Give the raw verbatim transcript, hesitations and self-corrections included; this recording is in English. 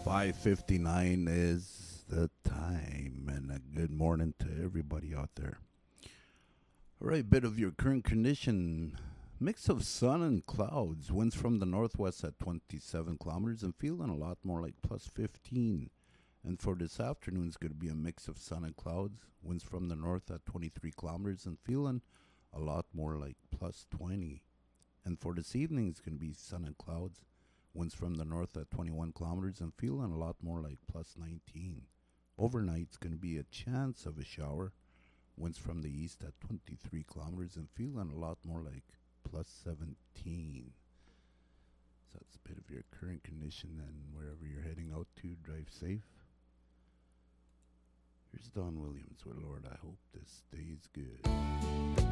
five fifty-nine is the time, and a good morning to everybody out there. All right, bit of your current condition. Mix of sun and clouds. Winds from the northwest at twenty-seven kilometers and feeling a lot more like plus fifteen. And for this afternoon, it's going to be a mix of sun and clouds. Winds from the north at twenty-three kilometers and feeling a lot more like plus twenty. And for this evening, it's going to be sun and clouds. Winds from the north at twenty-one kilometers and feeling a lot more like plus nineteen. Overnight, it's going to be a chance of a shower. Winds from the east at twenty-three kilometers and feeling a lot more like plus seventeen. So that's a bit of your current condition, and wherever you're heading out to, drive safe. Here's Don Williams with Lord, I hope this stays good.